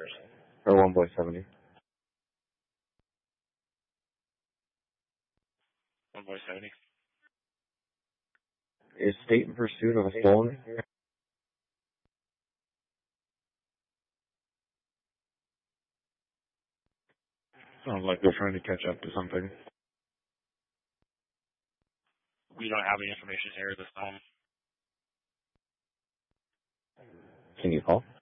Or 1 boy 70. 1 boy 70. Is state in pursuit of a stolen? Sounds like they're trying to catch up to something. We don't have any information here at this time. Can you call?